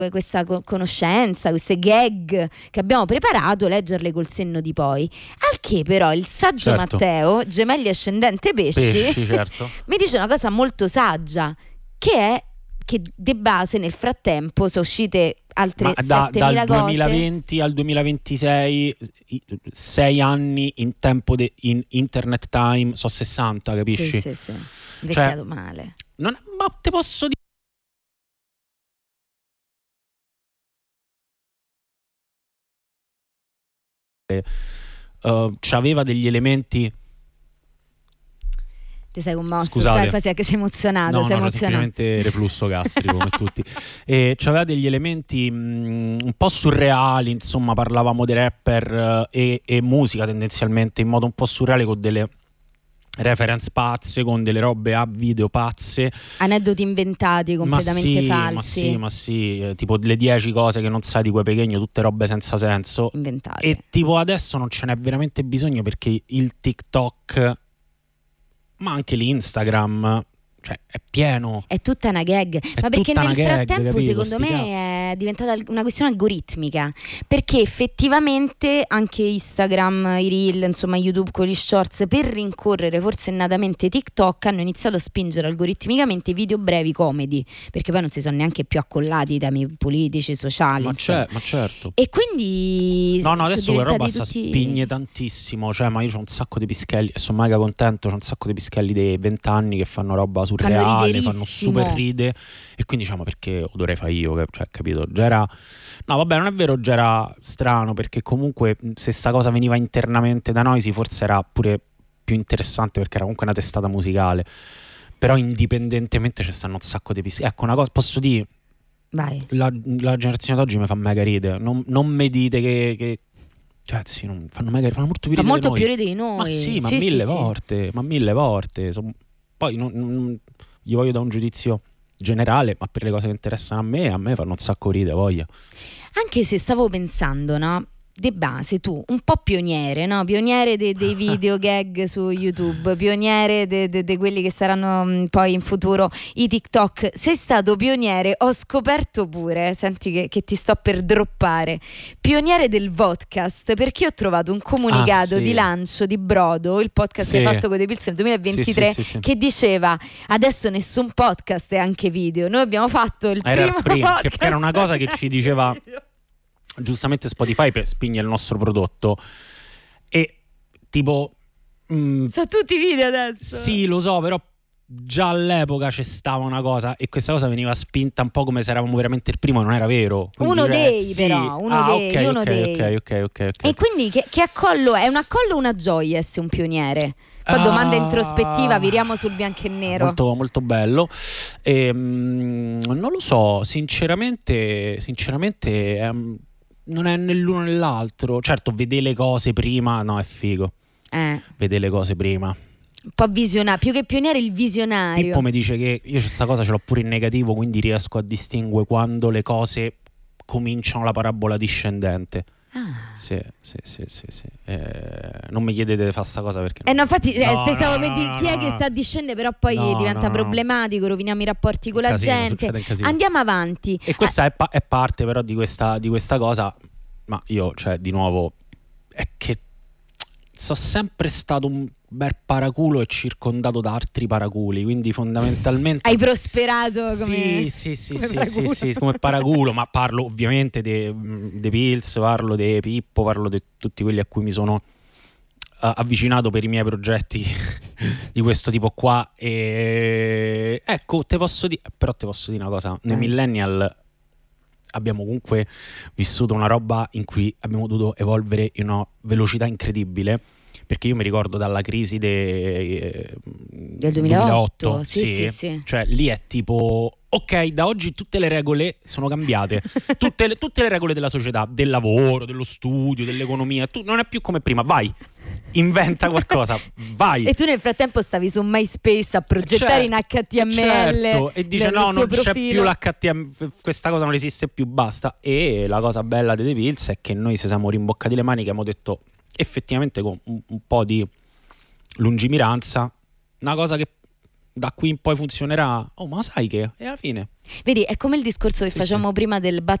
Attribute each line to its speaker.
Speaker 1: questa conoscenza, queste gag che abbiamo preparato, leggerle col senno di poi. Al che però il saggio Matteo, gemelli ascendente pesci,
Speaker 2: certo.
Speaker 1: mi dice una cosa molto saggia, che è che de base nel frattempo sono uscite altre 7.000
Speaker 2: dal
Speaker 1: cose.
Speaker 2: 2020 al 2026 6 anni in tempo in internet time, so 60, capisci?
Speaker 1: Sì. Invecchiato male.
Speaker 2: Ma te posso dire, c'aveva degli elementi.
Speaker 1: Ti sei commosso?
Speaker 2: Scusate,
Speaker 1: quasi anche sei emozionato.
Speaker 2: No, semplicemente reflusso gastrico come tutti. E c'aveva degli elementi un po' surreali, insomma, parlavamo dei rapper e musica tendenzialmente in modo un po' surreale, con delle reference pazze, con delle robe a video pazze,
Speaker 1: aneddoti inventati completamente falsi.
Speaker 2: Ma sì, tipo le 10 cose che non sai di quei Pechegno, tutte robe senza senso
Speaker 1: inventate.
Speaker 2: E tipo adesso non ce n'è veramente bisogno, perché il TikTok, ma anche l'Instagram, cioè è pieno.
Speaker 1: È tutta una gag. Ma perché nel frattempo,
Speaker 2: capito,
Speaker 1: secondo me, è diventata una questione algoritmica. Perché effettivamente anche Instagram, i Reel, insomma YouTube con gli shorts, per rincorrere forsennatamente TikTok, hanno iniziato a spingere algoritmicamente i video brevi comedy. Perché poi non si sono neanche più accollati i temi politici, sociali.
Speaker 2: Ma certo.
Speaker 1: E quindi
Speaker 2: no, adesso quella roba sta spigne tantissimo. Cioè, ma io c'ho un sacco di pischelli e sono mega contento. C'ho un sacco di pischelli dei 20 anni che fanno roba surreale, fanno super ride, e quindi diciamo, perché lo dovrei fare io, cioè, capito? Già era, no vabbè, non è vero, già era strano, perché comunque se sta cosa veniva internamente da noi, forse era pure più interessante, perché era comunque una testata musicale. Però indipendentemente ci stanno un sacco di pischelli. Ecco, una cosa posso dire,
Speaker 1: vai,
Speaker 2: la generazione d'oggi mi fa mega ride, non mi dite che cioè sì, non fanno molto più ridere
Speaker 1: di noi.
Speaker 2: Ma sì, mille volte. Poi non gli voglio dare un giudizio generale, ma per le cose che interessano a me fanno un sacco ridere, voglia.
Speaker 1: Anche se stavo pensando, no? De base tu, un po' pioniere, no? Pioniere dei video gag su YouTube, pioniere di quelli che saranno poi in futuro i TikTok. Sei stato pioniere, ho scoperto pure, senti che ti sto per droppare, pioniere del podcast, perché ho trovato un comunicato di lancio di Brodo, il podcast che hai fatto con The Pills nel 2023, che diceva: adesso nessun podcast è anche video, noi abbiamo fatto il primo podcast,
Speaker 2: che era una cosa che ci diceva giustamente Spotify per spingere il nostro prodotto. E tipo
Speaker 1: sono tutti video adesso.
Speaker 2: Sì, lo so, però già all'epoca c'è stava una cosa, e questa cosa veniva spinta un po' come se eravamo veramente il primo, non era vero. Quindi,
Speaker 1: uno dei. E quindi che accollo è? Un accollo o una gioia essere un pioniere? Poi domanda introspettiva, viriamo sul bianco e nero.
Speaker 2: Molto, molto bello. Non lo so, sinceramente non è né l'uno né l'altro. Certo, vedere le cose prima, no, è figo. Vedere le cose prima.
Speaker 1: Un po' visionario, più che pioniere, il visionario.
Speaker 2: Pippo mi dice che io questa cosa ce l'ho pure in negativo, quindi riesco a distinguere quando le cose cominciano la parabola discendente. Sì. Non mi chiedete di fare sta cosa, perché
Speaker 1: no, infatti stavo per dire chi è che sta a discendere, però poi diventa problematico, roviniamo i rapporti con la gente. Andiamo avanti.
Speaker 2: E questa è parte però di questa cosa. Ma io, cioè, di nuovo, è che sono sempre stato un bel paraculo e circondato da altri paraculi, quindi fondamentalmente
Speaker 1: hai prosperato come
Speaker 2: sì, come paraculo. Ma parlo ovviamente dei Pills, parlo di Pippo, parlo di tutti quelli a cui mi sono avvicinato per i miei progetti di questo tipo qua. E ecco, te posso dire una cosa, nei millennial abbiamo comunque vissuto una roba in cui abbiamo dovuto evolvere in una velocità incredibile, perché io mi ricordo dalla crisi del 2008
Speaker 1: sì.
Speaker 2: Cioè lì è tipo, ok, da oggi tutte le regole sono cambiate, tutte le regole della società, del lavoro, dello studio, dell'economia, non è più come prima, vai, inventa qualcosa, vai.
Speaker 1: E tu nel frattempo stavi su MySpace a progettare in HTML,
Speaker 2: e dice no, non c'è più l'HTML, questa cosa non esiste più, basta. E la cosa bella dei The Pills è che noi ci siamo rimboccati le maniche e abbiamo detto, effettivamente con un po' di lungimiranza, una cosa che da qui in poi funzionerà, oh ma sai che, e alla fine
Speaker 1: Vedi, è come il discorso che facevamo prima del